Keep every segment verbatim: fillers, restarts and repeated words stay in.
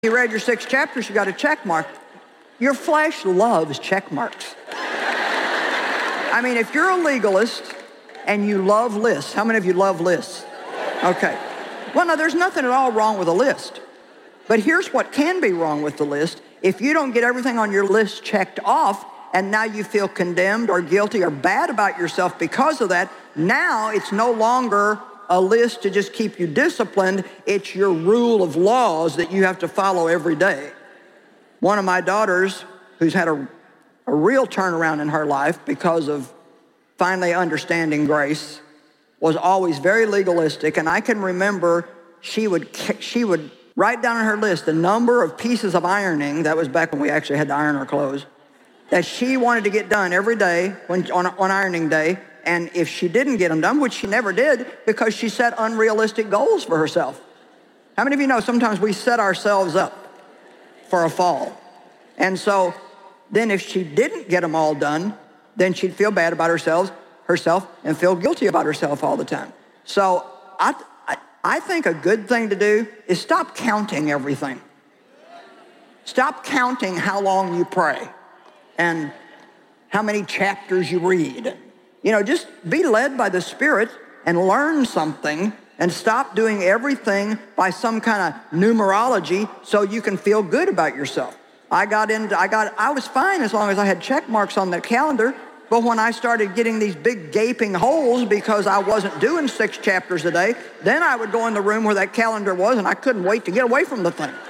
You read your six chapters, you got a check mark. Your flesh loves check marks. I mean, if you're a legalist and you love lists, how many of you love lists? Okay. Well, no, there's nothing at all wrong with a list. But here's what can be wrong with the list. If you don't get everything on your list checked off, and now you feel condemned or guilty or bad about yourself because of that, now it's no longer a list to just keep you disciplined. It's your rule of laws that you have to follow every day. One of my daughters, who's had a, a real turnaround in her life because of finally understanding grace, was always very legalistic. And I can remember she would, she would write down on her list the number of pieces of ironing, that was back when we actually had to iron our clothes, that she wanted to get done every day when, on, on ironing day. And if she didn't get them done, which she never did, because she set unrealistic goals for herself. How many of you know sometimes we set ourselves up for a fall? And so then if she didn't get them all done, then she'd feel bad about herself, herself and feel guilty about herself all the time. So I, I, I think a good thing to do is stop counting everything. Stop counting how long you pray and how many chapters you read. You know, just be led by the Spirit and learn something, and stop doing everything by some kind of numerology so you can feel good about yourself. I got into, I got, I was fine as long as I had check marks on the calendar, but when I started getting these big gaping holes because I wasn't doing six chapters a day, then I would go in the room where that calendar was and I couldn't wait to get away from the thing.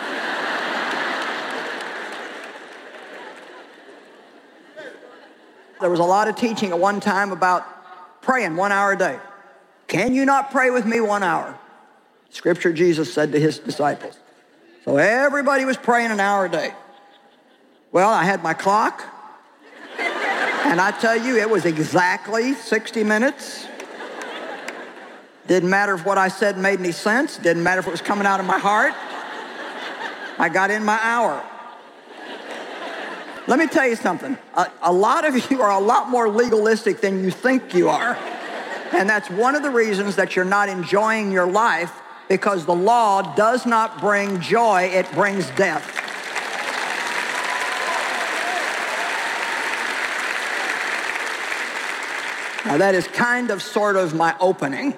There was a lot of teaching at one time about praying one hour a day. Can you not pray with me one hour? Scripture, Jesus said to his disciples. So everybody was praying an hour a day. Well, I had my clock, and I tell you, it was exactly sixty minutes. Didn't matter if what I said made any sense. Didn't matter if it was coming out of my heart. I got in my hour. Let me tell you something. A, a lot of you are a lot more legalistic than you think you are. And that's one of the reasons that you're not enjoying your life, because the law does not bring joy, it brings death. Now that is kind of sort of my opening.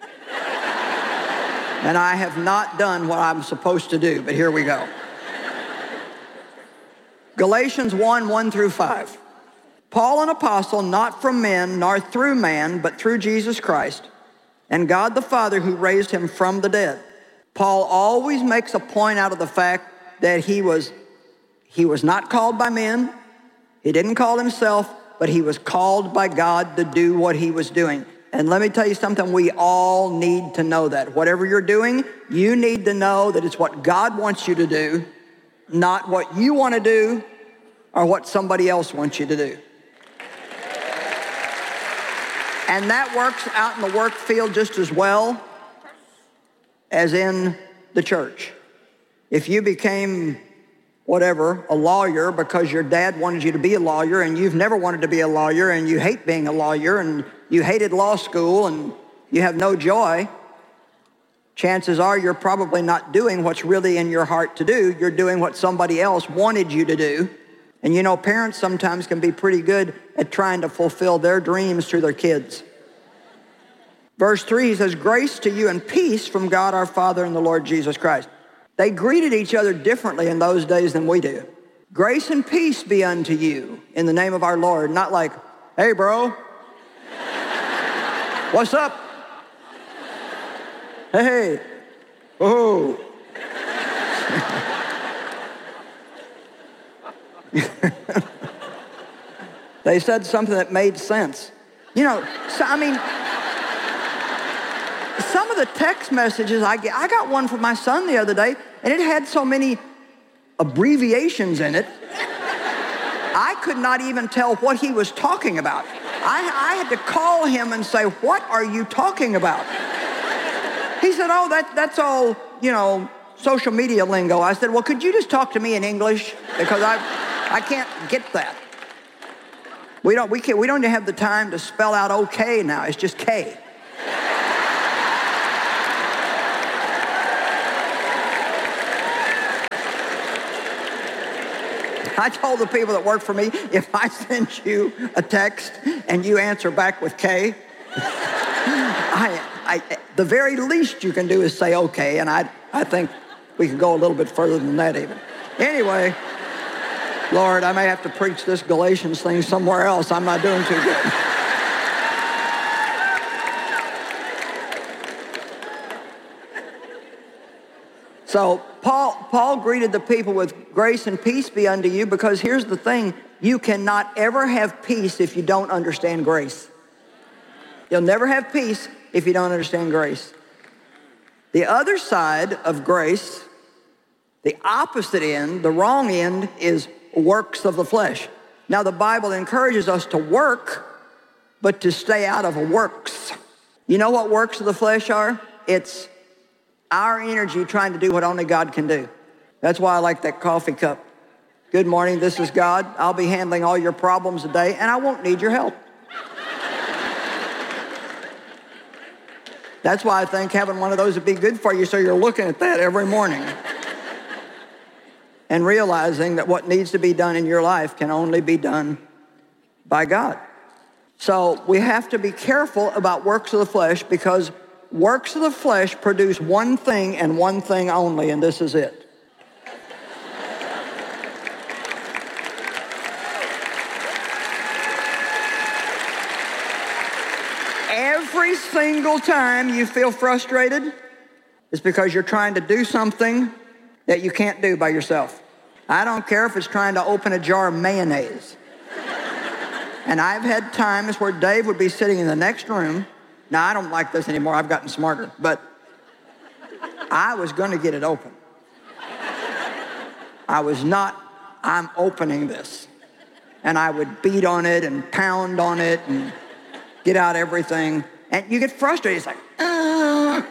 And I have not done what I'm supposed to do, but here we go. Galatians one, one through five. Paul, an apostle, not from men, nor through man, but through Jesus Christ, and God the Father who raised him from the dead. Paul always makes a point out of the fact that he was, he was not called by men, he didn't call himself, but he was called by God to do what he was doing. And let me tell you something, we all need to know that. Whatever you're doing, you need to know that it's what God wants you to do, not what you want to do or what somebody else wants you to do. And that works out in the work field just as well as in the church. If you became, whatever, a lawyer because your dad wanted you to be a lawyer and you've never wanted to be a lawyer and you hate being a lawyer and you hated law school and you have no joy, chances are you're probably not doing what's really in your heart to do. You're doing what somebody else wanted you to do. And you know, parents sometimes can be pretty good at trying to fulfill their dreams through their kids. Verse three, he says, grace to you and peace from God our Father and the Lord Jesus Christ. They greeted each other differently in those days than we do. Grace and peace be unto you in the name of our Lord. Not like, hey, bro. What's up? Hey. Oh. They said something that made sense. You know, so, I mean, some of the text messages I get, I got one from my son the other day, and it had so many abbreviations in it, I could not even tell what he was talking about. I, I had to call him and say, what are you talking about? He said, oh, that, that's all, you know, social media lingo. I said, well, could you just talk to me in English? Because I, I can't get that. We don't, we can't, we don't have the time to spell out okay now. It's just K. I told the people that work for me, if I send you a text and you answer back with K, I, I, the very least you can do is say okay, and I, I think we can go a little bit further than that even. Anyway, Lord, I may have to preach this Galatians thing somewhere else. I'm not doing too good. So Paul, Paul greeted the people with grace and peace be unto you, because here's the thing, you cannot ever have peace if you don't understand grace. You'll never have peace if you don't understand grace. The other side of grace, the opposite end, the wrong end, is works of the flesh. Now the Bible encourages us to work, but to stay out of works. You know what works of the flesh are? It's our energy trying to do what only God can do. That's why I like that coffee cup. Good morning, this is God. I'll be handling all your problems today, and I won't need your help. That's why I think having one of those would be good for you, so you're looking at that every morning and realizing that what needs to be done in your life can only be done by God. So we have to be careful about works of the flesh, because works of the flesh produce one thing and one thing only, and this is it. Every single time you feel frustrated, it's because you're trying to do something that you can't do by yourself. I don't care if it's trying to open a jar of mayonnaise. And I've had times where Dave would be sitting in the next room. Now, I don't like this anymore. I've gotten smarter. But I was going to get it open. I was not, I'm opening this. And I would beat on it and pound on it and get out everything. And you get frustrated. It's like, ah.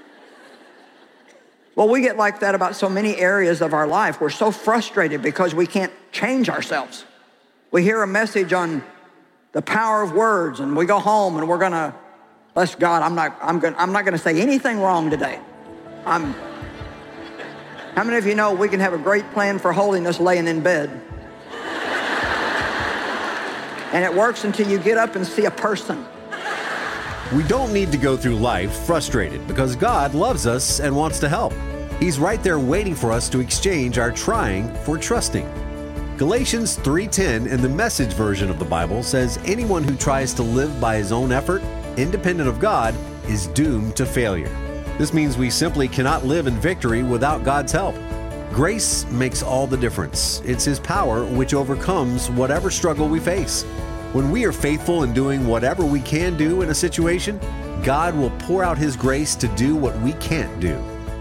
Well, we get like that about so many areas of our life. We're so frustrated because we can't change ourselves. We hear a message on the power of words, and we go home and we're going to, bless God, I'm not, I'm going, I'm not going to say anything wrong today. I'm, how many of you know we can have a great plan for holiness laying in bed? And it works until you get up and see a person. We don't need to go through life frustrated, because God loves us and wants to help. He's right there waiting for us to exchange our trying for trusting. Galatians three ten in the Message version of the Bible says anyone who tries to live by his own effort, independent of God, is doomed to failure. This means we simply cannot live in victory without God's help. Grace makes all the difference. It's His power which overcomes whatever struggle we face. When we are faithful in doing whatever we can do in a situation, God will pour out His grace to do what we can't do.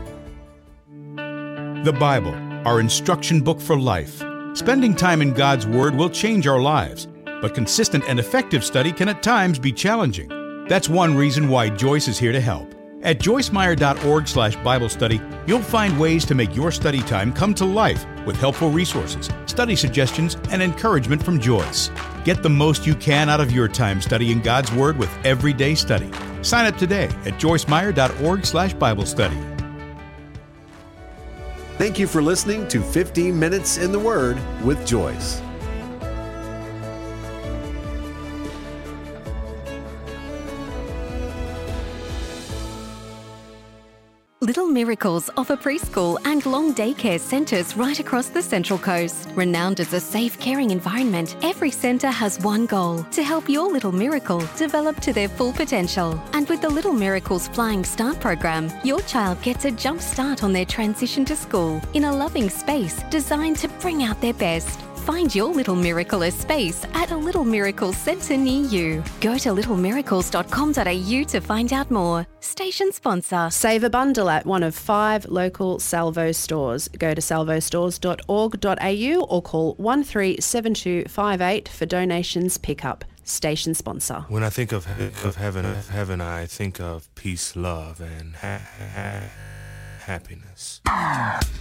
The Bible, our instruction book for life. Spending time in God's Word will change our lives, but consistent and effective study can at times be challenging. That's one reason why Joyce is here to help. At joyce meyer dot org slash Bible study, you'll find ways to make your study time come to life with helpful resources, study suggestions, and encouragement from Joyce. Get the most you can out of your time studying God's Word with Everyday Study. Sign up today at joyce meyer dot org slash Bible study. Thank you for listening to fifteen minutes in the Word with Joyce. Little Miracles offer preschool and long daycare centres right across the Central Coast. Renowned as a safe, caring environment, every centre has one goal: to help your little miracle develop to their full potential. And with the Little Miracles Flying Start program, your child gets a jump start on their transition to school in a loving space designed to bring out their best. Find your Little Miracle space at a Little Miracle centre near you. Go to little miracles dot com dot a u to find out more. Station sponsor. Save a bundle at one of five local Salvo stores. Go to salvo stores dot org dot a u or call one three seven two five eight for donations pickup. Station sponsor. When I think of, of heaven, of heaven, I think of peace, love, and ha- ha- happiness.